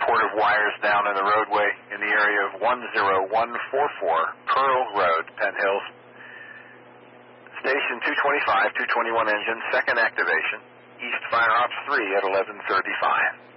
report of wires down in the roadway in the area of 10144 Pearl Road, Penn Hills. Station 225, 221 engine, second activation. East Fire Ops 3 at 11:35.